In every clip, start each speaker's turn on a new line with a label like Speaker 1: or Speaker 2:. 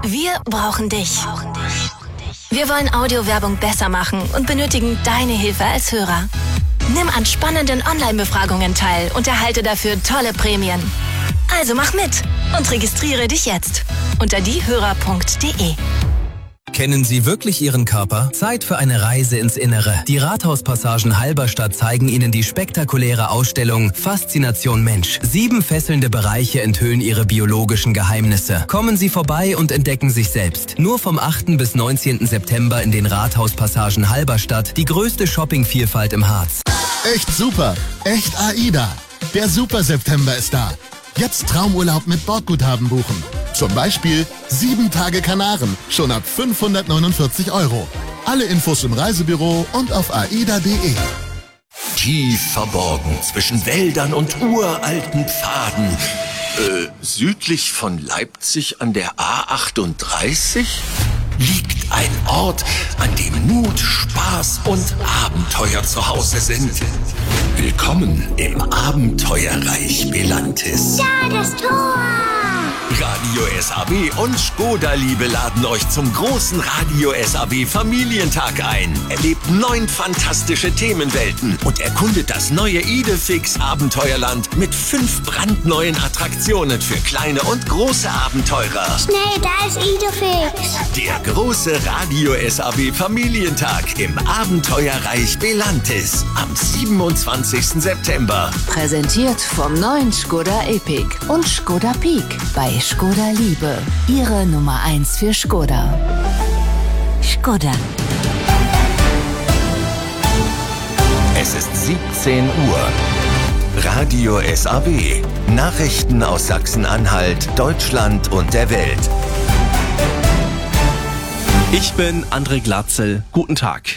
Speaker 1: Wir brauchen dich. Wir wollen Audiowerbung besser machen und benötigen deine Hilfe als Hörer. Nimm an spannenden Online-Befragungen teil und erhalte dafür tolle Prämien. Also mach mit und registriere dich jetzt unter diehörer.de.
Speaker 2: Kennen Sie wirklich Ihren Körper? Zeit für eine Reise ins Innere. Die Rathauspassagen Halberstadt zeigen Ihnen die spektakuläre Ausstellung Faszination Mensch. 7 fesselnde Bereiche enthüllen Ihre biologischen Geheimnisse. Kommen Sie vorbei und entdecken sich selbst. Nur vom 8. bis 19. September in den Rathauspassagen Halberstadt, die größte Shoppingvielfalt im Harz.
Speaker 3: Echt super, echt AIDA. Der Super September ist da. Jetzt Traumurlaub mit Bordguthaben buchen. Zum Beispiel 7 Tage Kanaren, schon ab 549 €. Alle Infos im Reisebüro und auf aida.de.
Speaker 4: Tief verborgen zwischen Wäldern und uralten Pfaden. Südlich von Leipzig an der A38 liegt ein Ort, an dem Mut, Spaß und Abenteuer zu Hause sind. Willkommen im Abenteuerreich Belantis.
Speaker 5: Ja, das Tor!
Speaker 4: Radio SAW und Skoda Liebe laden euch zum großen Radio SAW Familientag ein. Erlebt 9 fantastische Themenwelten und erkundet das neue Idefix Abenteuerland mit 5 brandneuen Attraktionen für kleine und große Abenteurer.
Speaker 5: Schnell, da ist Idefix.
Speaker 4: Der große Radio SAW Familientag im Abenteuerreich Belantis am 27. September.
Speaker 6: Präsentiert vom neuen Skoda Epic und Skoda Peak bei Skoda Liebe. Ihre Nummer 1 für Skoda. Skoda.
Speaker 4: Es ist 17 Uhr. Radio SAW. Nachrichten aus Sachsen-Anhalt, Deutschland und der Welt.
Speaker 7: Ich bin André Glatzel. Guten Tag.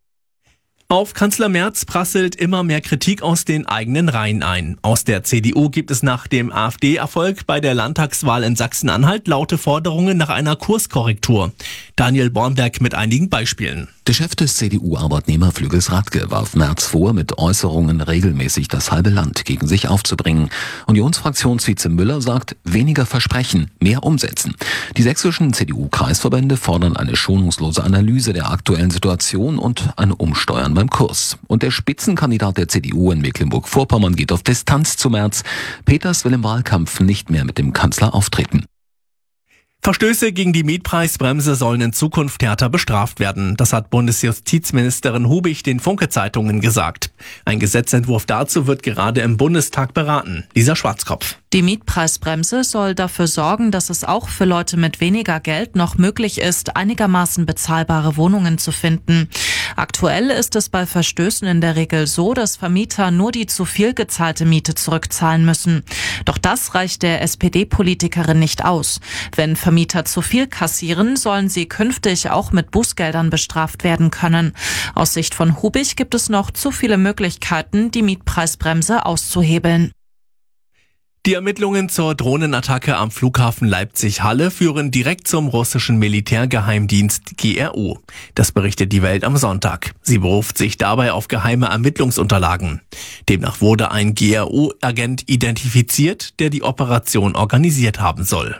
Speaker 7: Auf Kanzler Merz prasselt immer mehr Kritik aus den eigenen Reihen ein. Aus der CDU gibt es nach dem AfD-Erfolg bei der Landtagswahl in Sachsen-Anhalt laute Forderungen nach einer Kurskorrektur. Daniel Bornberg mit einigen Beispielen.
Speaker 8: Der Chef des CDU-Arbeitnehmerflügels Radke warf Merz vor, mit Äußerungen regelmäßig das halbe Land gegen sich aufzubringen. Unionsfraktionsvize Müller sagt, weniger versprechen, mehr umsetzen. Die sächsischen CDU-Kreisverbände fordern eine schonungslose Analyse der aktuellen Situation und ein Umsteuern beim Kurs. Und der Spitzenkandidat der CDU in Mecklenburg-Vorpommern geht auf Distanz zu Merz. Peters will im Wahlkampf nicht mehr mit dem Kanzler auftreten.
Speaker 7: Verstöße gegen die Mietpreisbremse sollen in Zukunft härter bestraft werden. Das hat Bundesjustizministerin Hubig den Funke-Zeitungen gesagt. Ein Gesetzentwurf dazu wird gerade im Bundestag beraten. Lisa Schwarzkopf.
Speaker 9: Die Mietpreisbremse soll dafür sorgen, dass es auch für Leute mit weniger Geld noch möglich ist, einigermaßen bezahlbare Wohnungen zu finden. Aktuell ist es bei Verstößen in der Regel so, dass Vermieter nur die zu viel gezahlte Miete zurückzahlen müssen. Doch das reicht der SPD-Politikerin nicht aus. Wenn Vermieter zu viel kassieren, sollen sie künftig auch mit Bußgeldern bestraft werden können. Aus Sicht von Hubig gibt es noch zu viele Möglichkeiten, die Mietpreisbremse auszuhebeln.
Speaker 7: Die Ermittlungen zur Drohnenattacke am Flughafen Leipzig-Halle führen direkt zum russischen Militärgeheimdienst GRU. Das berichtet die Welt am Sonntag. Sie beruft sich dabei auf geheime Ermittlungsunterlagen. Demnach wurde ein GRU-Agent identifiziert, der die Operation organisiert haben soll.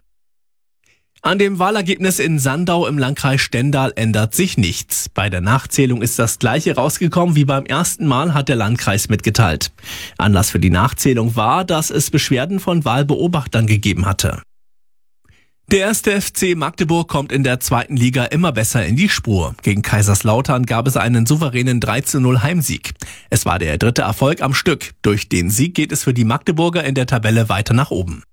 Speaker 7: An dem Wahlergebnis in Sandau im Landkreis Stendal ändert sich nichts. Bei der Nachzählung ist das Gleiche rausgekommen wie beim ersten Mal, hat der Landkreis mitgeteilt. Anlass für die Nachzählung war, dass es Beschwerden von Wahlbeobachtern gegeben hatte. Der 1. FC Magdeburg kommt in der 2. Liga immer besser in die Spur. Gegen Kaiserslautern gab es einen souveränen 3:0 Heimsieg. Es war der 3. Erfolg am Stück. Durch den Sieg geht es für die Magdeburger in der Tabelle weiter nach oben.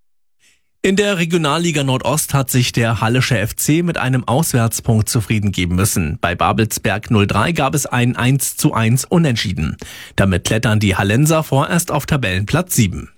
Speaker 7: In der Regionalliga Nordost hat sich der Hallische FC mit einem Auswärtspunkt zufrieden geben müssen. Bei Babelsberg 03 gab es ein 1:1 Unentschieden. Damit klettern die Hallenser vorerst auf Tabellenplatz 7.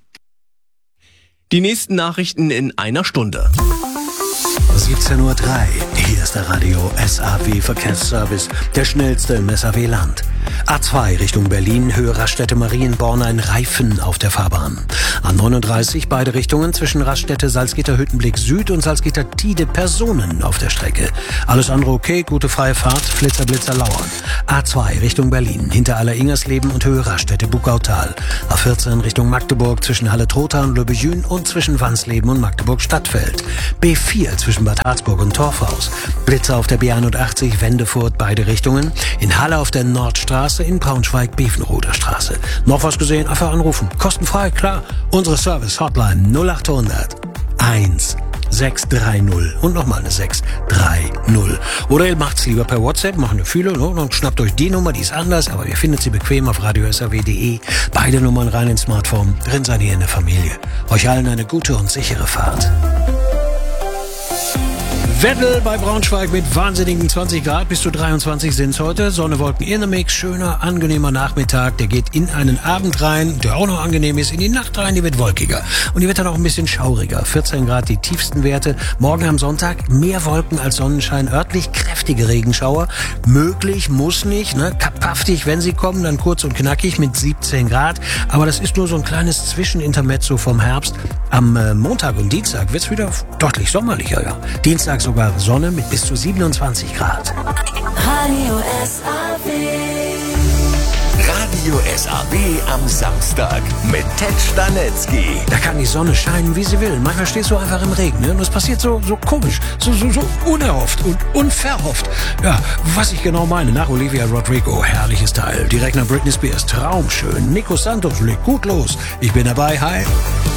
Speaker 7: Die nächsten Nachrichten in einer Stunde.
Speaker 10: 17:03 Uhr. Hier ist der Radio SAW Verkehrsservice, der schnellste im SAW-Land. A2 Richtung Berlin, Höhe Raststätte Marienborn, ein Reifen auf der Fahrbahn. A39 beide Richtungen zwischen Raststätte Salzgitter-Hüttenblick Süd und Salzgitter-Tide Personen auf der Strecke. Alles andere okay, gute freie Fahrt, Flitzer, Blitzer lauern. A2 Richtung Berlin, hinter Aller-Ingersleben und Höhe Raststätte Bugautal. A14 Richtung Magdeburg zwischen Halle-Trotha und Löbejün und zwischen Wansleben und Magdeburg-Stadtfeld. B4 zwischen Bad Harzburg und Torfhaus. Blitzer auf der B81 Wendefurt beide Richtungen. In Halle auf der Nordstraße, in Braunschweig Bevenroder Straße. Noch was gesehen? Einfach anrufen. Kostenfrei, klar. Unsere Service-Hotline 0800 1630 und nochmal eine 630. Oder ihr macht's lieber per WhatsApp, macht eine Fühle und schnappt euch die Nummer, die ist anders, aber ihr findet sie bequem auf radiosaw.de. Beide Nummern rein ins Smartphone, drin seid ihr in der Familie. Euch allen eine gute und sichere Fahrt. Weddel bei Braunschweig mit wahnsinnigen 20 Grad, bis zu 23 sind's heute. Sonne, Wolken in the Mix, schöner, angenehmer Nachmittag. Der geht in einen Abend rein, der auch noch angenehm ist. In die Nacht rein, die wird wolkiger. Und die wird dann auch ein bisschen schauriger. 14 Grad die tiefsten Werte. Morgen am Sonntag mehr Wolken als Sonnenschein. Örtlich kräftige Regenschauer. Möglich, muss nicht, ne? Kapaftig, wenn sie kommen, dann kurz und knackig mit 17 Grad. Aber das ist nur so ein kleines Zwischenintermezzo vom Herbst. Am Montag und Dienstag wird's wieder deutlich sommerlicher, ja. Dienstag sogar Sonne mit bis zu 27 Grad.
Speaker 6: Radio SAW.
Speaker 4: Radio SAW am Samstag mit Ted Stanetzky.
Speaker 10: Da kann die Sonne scheinen, wie sie will. Manchmal stehst du einfach im Regen, ne? Und es passiert so komisch, so unerhofft und unverhofft. Ja, was ich genau meine, nach Olivia Rodrigo, herrliches Teil. Direkt nach Britney Spears, traumschön. Nico Santos legt gut los. Ich bin dabei, hi.